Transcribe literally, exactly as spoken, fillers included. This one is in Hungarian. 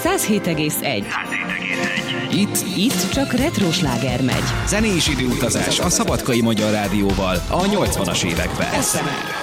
száz hét egész egy. Itt, Itt csak retro sláger megy. zenés időutazás a Szabadkai Magyar Rádióval a nyolcvanas években. es em er